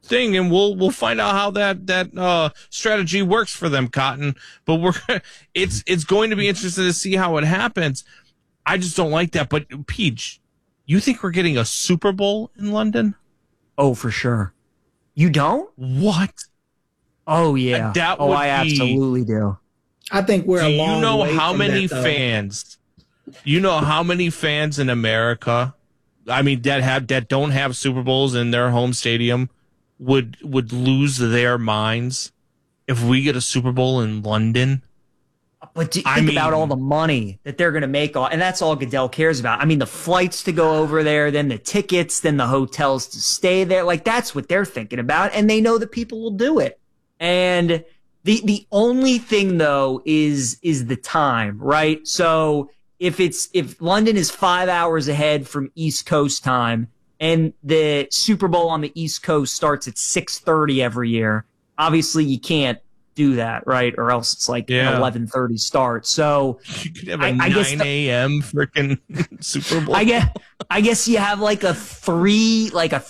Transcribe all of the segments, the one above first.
thing, and we'll find out how that strategy works for them, Cotton. But it's going to be interesting to see how it happens. I just don't like that. But Peach, you think we're getting a Super Bowl in London? Oh, for sure. You don't? What? Oh yeah. I absolutely do. I think we're a long way from that, though. You know how many fans? You know how many fans in America, I mean, that don't have Super Bowls in their home stadium would lose their minds if we get a Super Bowl in London? But think about all the money that they're going to make, and that's all Goodell cares about. I mean, the flights to go over there, then the tickets, then the hotels to stay there. Like, that's what they're thinking about, and they know that people will do it. And the only thing, though, is the time, right? So if London is 5 hours ahead from East Coast time, and the Super Bowl on the East Coast starts at 6:30 every year, obviously you can't do that, right? Or else it's like an 11:30 start. So you could have a 9 a.m. freaking Super Bowl. I guess you have like a 3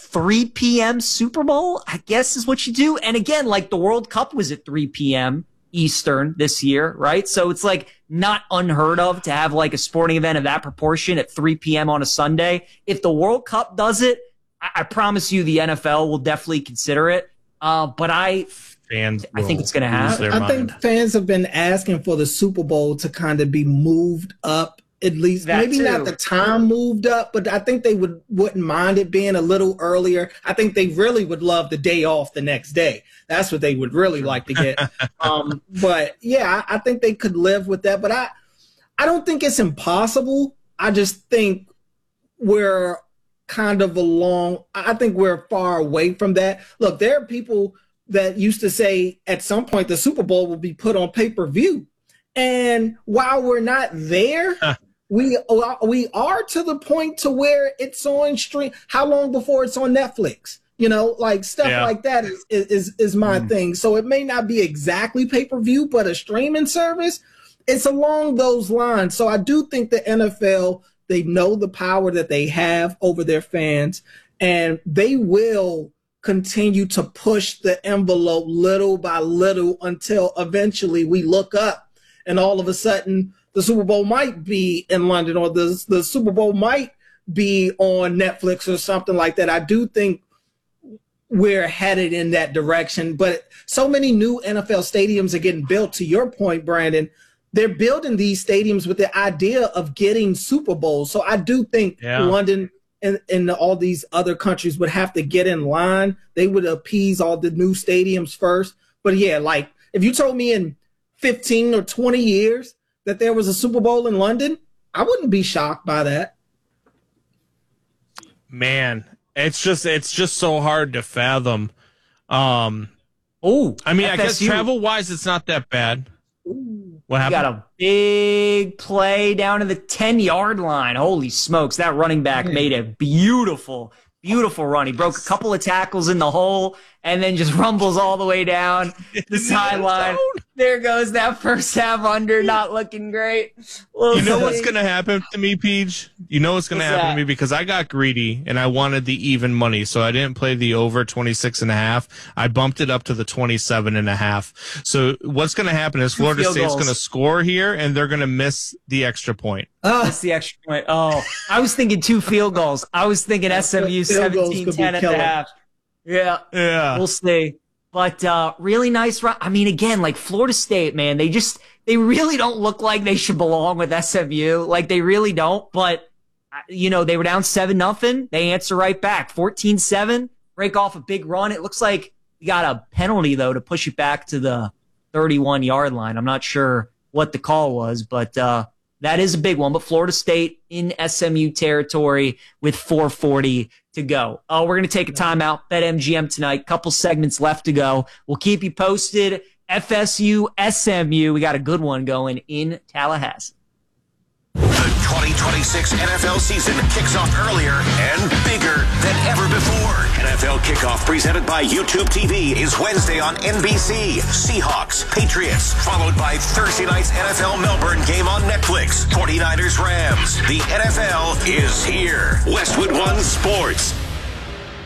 p.m. Super Bowl, I guess is what you do. And again, like the World Cup was at 3 p.m. Eastern this year, right? So it's like not unheard of to have like a sporting event of that proportion at 3 p.m. on a Sunday. If the World Cup does it, I promise you the NFL will definitely consider it. But I think it's going to happen. I think fans have been asking for the Super Bowl to kind of be moved up, at least maybe not the time moved up, but I think they wouldn't mind it being a little earlier. I think they really would love the day off the next day. That's what they would really like to get. But yeah, I think they could live with that. But I don't think it's impossible. I just think we're kind of I think we're far away from that. Look, there are people that used to say at some point the Super Bowl will be put on pay-per-view. And while we're not there, we are to the point to where it's on stream. How long before it's on Netflix? You know, like stuff like that is my thing. So it may not be exactly pay-per-view, but a streaming service, it's along those lines. So I do think the NFL, they know the power that they have over their fans, and they will continue to push the envelope little by little until eventually we look up and all of a sudden the Super Bowl might be in London, or the Super Bowl might be on Netflix or something like that. I do think we're headed in that direction, but so many new NFL stadiums are getting built. To your point, Brandon, they're building these stadiums with the idea of getting Super Bowls. So I do think London and all these other countries would have to get in line. They would appease all the new stadiums first. But yeah, like if you told me in 15 or 20 years that there was a Super Bowl in London, I wouldn't be shocked by that. Man, it's just so hard to fathom. I mean, FSU. I guess travel-wise, it's not that bad. What happened? Got a big play down to the 10-yard line. Holy smokes, that running back made a beautiful run. He broke a couple of tackles in the hole and then just rumbles all the way down the sideline. There goes that first half under, not looking great. You know what's going to happen to me, Peach? You know what's going to happen to me? Because I got greedy and I wanted the even money, so I didn't play the over 26.5. I bumped it up to the 27.5. So what's going to happen is Florida State's going to score here and they're going to miss the extra point. That's the extra point. Oh, I was thinking 2 field goals. I was thinking SMU 17-10 at the half. Yeah. We'll see. But really nice run. I mean, again, like Florida State, man, they really don't look like they should belong with SMU. Like they really don't. But you know, they were down 7-0. They answer right back, 14-7. Break off a big run. It looks like you got a penalty though to push it back to the 31-yard line. I'm not sure what the call was, but that is a big one. But Florida State in SMU territory with 4:40 to go. We're going to take a timeout. BetMGM tonight. Couple segments left to go. We'll keep you posted. FSU, SMU. We got a good one going in Tallahassee. The 2026 NFL season kicks off earlier and bigger than ever before. NFL Kickoff presented by YouTube TV is Wednesday on NBC. Seahawks, Patriots, followed by Thursday night's NFL Melbourne game on Netflix. 49ers, Rams. The NFL is here. Westwood One Sports.